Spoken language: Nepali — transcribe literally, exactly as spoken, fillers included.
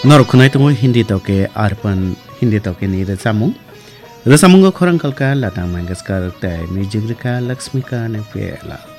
नरखुनाय तंगो हिंदी तौके अर्पण हिंदी तौके नि रचामु रचामुंगो खरंग कलका लता मंगेशकर तय म्यूजिक रिका लक्ष्मीका ने पेला